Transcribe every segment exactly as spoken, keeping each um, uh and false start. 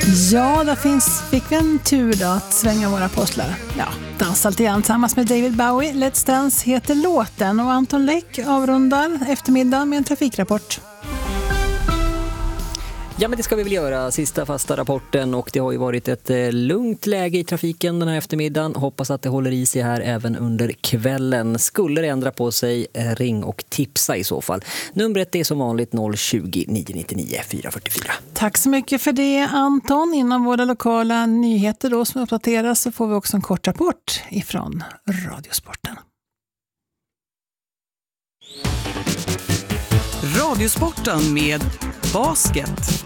Ja, där finns, fick vi en tur då att svänga våra postlar. Ja, dansa lite grann tillsammans med David Bowie. Let's Dance heter låten och Anton Läck avrundar eftermiddagen med en trafikrapport. Ja, men det ska vi väl göra, sista fasta rapporten, och det har ju varit ett eh, lugnt läge i trafiken den här eftermiddagen. Hoppas att det håller i sig här även under kvällen. Skulle det ändra på sig, eh, ring och tipsa i så fall. Numret är som vanligt noll tjugo, nio nio nio, fyra fyra fyra. Tack så mycket för det, Anton. Innan våra lokala nyheter då som uppdateras så får vi också en kort rapport ifrån Radiosporten. Radiosporten med basket.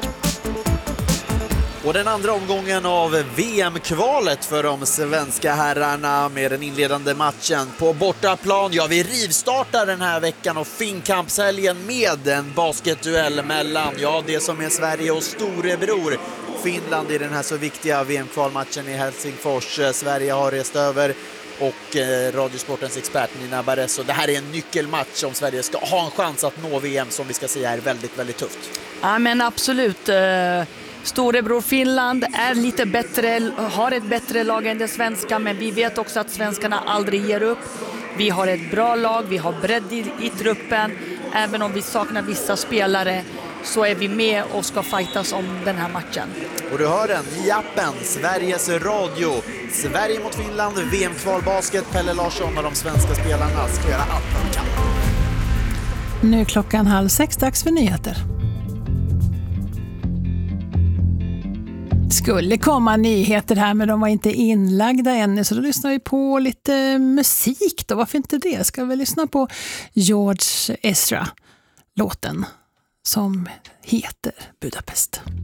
Och den andra omgången av V M-kvalet för de svenska herrarna med den inledande matchen på bortaplan. Ja, vi rivstartar den här veckan och finkampshelgen med en basketduell mellan, ja, det som är Sverige och storebror Finland i den här så viktiga V M-kvalmatchen i Helsingfors. Sverige har rest över och eh, Radiosportens expert Nina Barresso. Det här är en nyckelmatch om Sverige ska ha en chans att nå V M som vi ska säga är väldigt, väldigt tufft. Ja, men absolut. Storebror Finland är lite bättre, har ett bättre lag än det svenska, men vi vet också att svenskarna aldrig ger upp. Vi har ett bra lag, vi har bredd i, i truppen. Även om vi saknar vissa spelare så är vi med och ska fightas om den här matchen. Och du hör den i appen, Sveriges Radio. Sverige mot Finland, V M-kvalbasket. Pelle Larsson och de svenska spelarna ska göra allt de kan. Nu är klockan halv sex, dags för nyheter. Skulle komma nyheter här, men de var inte inlagda ännu, så då lyssnar vi på lite musik då. Varför inte det? Ska vi lyssna på George Ezra, låten som heter Budapest.